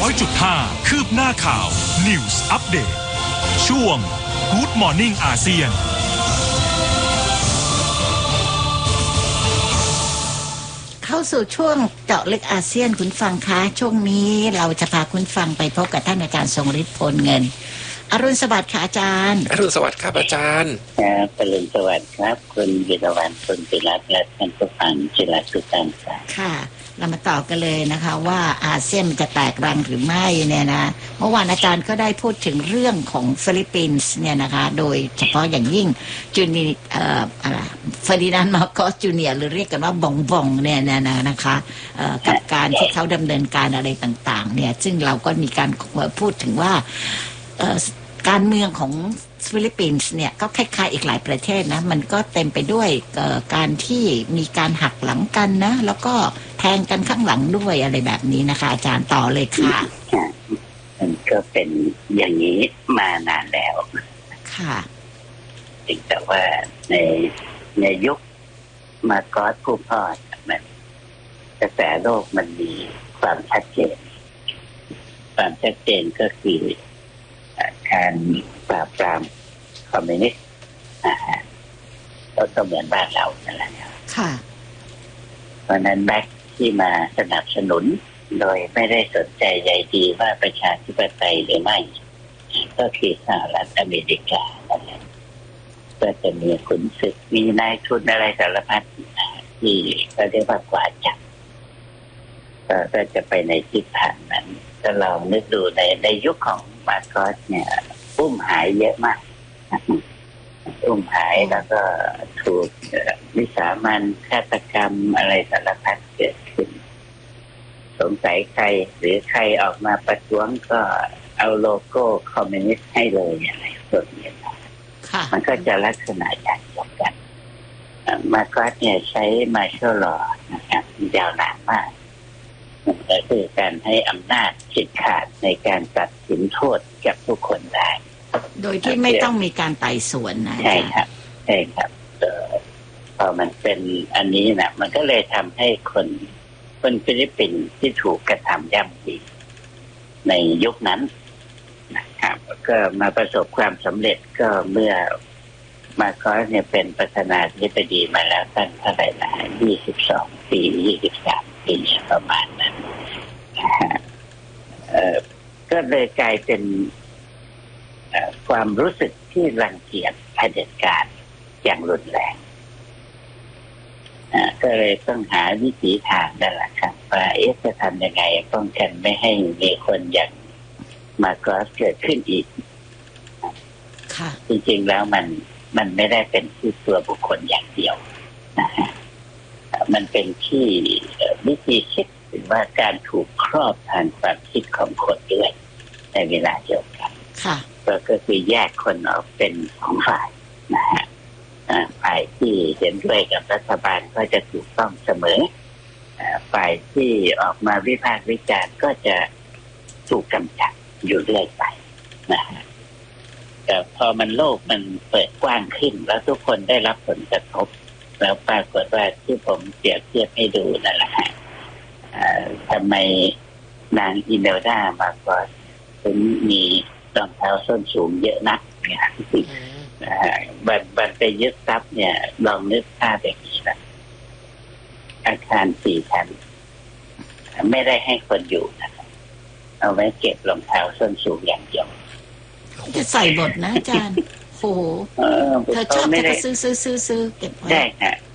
100.5 คืบหน้าข่าว News Update ช่วง Good Morning อาเซียนเข้าสู่ช่วงเจาะลึกอาเซียนคุณฟังคะช่วงนี้เราจะพาคุณฟังไปพบกับท่านอาจารย์ทรงฤทธิ์พลเงินอรุณสวัสดิ์ค่ะอาจารย์อรุณสวัสดิ์ครับอาจารย์ครับอรุณสวัสดิ์ครับคุณวิรวรรณคุณปิรัตน์และท่านผู้ฟังที่รักทุกท่านค่ะเรามาต่อกันเลยนะคะว่าอาเซียนจะแตกรังหรือไม่เนี่ยนะเมื่อวานอาจารย์ก็ได้พูดถึงเรื่องของฟิลิปปินส์เนี่ยนะคะโดยเฉพาะอย่างยิ่งจูเนียเฟอร์ดินานด์ มาร์โกสจูเนียร์หรือเรียกกันว่าบองบองเนี่ยนะคะกับการที่เขาดำเนินการอะไรต่างๆเนี่ยซึ่งเราก็มีการพูดถึงว่าการเมืองของฟิลิปปินส์เนี่ยก็คล้ายๆอีกหลายประเทศนะมันก็เต็มไปด้วยการที่มีการหักหลังกันนะแล้วก็แทงกันข้างหลังด้วยอะไรแบบนี้นะคะอาจารย์ต่อเลยค่ะมันก็เป็นอย่างนี้มานานแล้วค่ะแต่ว่าในยุคมาร์โกสผู้พ่อมันกระแสโลกมันมีความชัดเจนก็คือการปราบปรามคอมมิวนิสต์ก็เหมือนบ้านเรานั่นแหละค่ะเพราะนั้นแบ็คที่มาสนับสนุนโดยไม่ได้สนใจใยดีว่าประชาธิปไตยหรือไม่ก็คือสหรัฐอเมริกานั่นแหละก็จะมีขุนศึกมีนายทุนอะไรสารพัดที่ก็เรียกว่ากว่าจับก็จะไปในทิศทางนั้นถ้าเรานึกดูในยุคของมาร์โกสเนี่ยอุ้มหายเยอะมากอุ้มหายแล้วก็ถูกวิสามันฆาตกรรมอะไรสารพัดเกิดขึ้นสงสัยใครหรือใครออกมาประท้วงก็เอาโลโก้คอมมิวนิสต์ให้เลยอะไรส่วนนี้มันก็จะลักษณะอย่างเดียวกันมาร์โกสเนี่ยใช้มาร์ชาลลอว์นะครับยาวนานมากก็คือการให้อำนาจฉีดขาดในการตัดสินโทษกับทุกคนได้โดยที่ไม่ต้องมีการไต่สวนนะใช่ครับพอมันเป็นอันนี้นะมันก็เลยทำให้คนฟิลิปปินส์ที่ถูกกระทำย่ำยีในยุคนั้นนะครับก็มาประสบความสำเร็จก็เมื่อมาร์โกสเนี่ยเป็นประธานาธิบดีมาแล้วตั้งเท่าไหร่นะ22 ปี23 ปีประมาณนั้นก็เลยกลายเป็นความรู้สึกที่รังเกียจเผด็จการอย่างรุนแรงก็เลยต้องหาวิธีทางนั่นแหละครับว่าจะทำยังไงป้องกันไม่ให้มีคนอย่างมาร์โกสเกิดขึ้นอีกจริงๆแล้วมันไม่ได้เป็นที่ตัวบุคคลอย่างเดียวนะฮะมันเป็นที่วิธีคิดหรือว่าการถูกครอบทางความคิดของคนด้วยในเวลาเดียวกันก็คือแยกคนออกเป็น2 ฝ่ายนะฮะฝ่ายที่เห็นด้วยกับรัฐบาลก็จะถูกต้องเสมอฝ่ายที่ออกมาวิพากษ์วิจารณ์ก็จะถูกกำจัดอยู่เรื่อยไปนะฮะแต่พอโลกมันเปิดกว้างขึ้นแล้วทุกคนได้รับผลกระทบแล้วปรากฏว่าที่ผมเปรียบเทียบให้ดูนั่นแหละฮะทำไมนางอิเนลดามาร์โกสถึงมีรองเท้าส้นสูงเยอะนักเนี่ยบันไปยึดทรัพย์เนี่ยลองนึกภาพแบบนี้นะอาคาร4 ชั้นไม่ได้ให้คนอยู่นะเอาไว้เก็บรองเท้าส้นสูงอย่างเดียวจะใส่บทนะอาจารย์โหเธอชอบจะซื้อเก็บไว้ได้ฮะ